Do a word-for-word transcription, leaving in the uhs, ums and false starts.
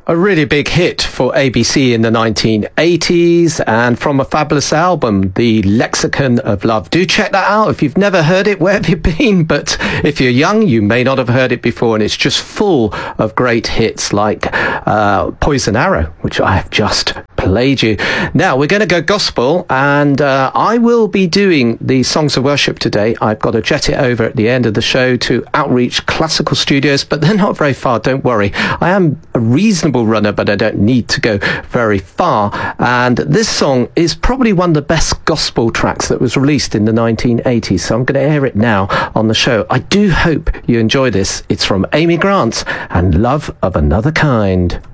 A really big hit for A B C in the nineteen eighties, and from a fabulous album, The Lexicon of Love. Do check that out if you've never heard it. Where have you been? But if you're young, you may not have heard it before, and it's just full of great hits like uh, Poison Arrow, which I have just played you. Now we're going to go gospel, and uh, I will be doing the songs of worship today. I've got to jet it over at the end of the show to Outreach Classical Studios, but they're not very far, don't worry. I am a reasonable runner, but I don't need to go very far, and this song is probably one of the best gospel tracks that was released in the nineteen eighties, so I'm going to air it now on the show. I do hope you enjoy this. It's from Amy Grant and Love of Another Kind.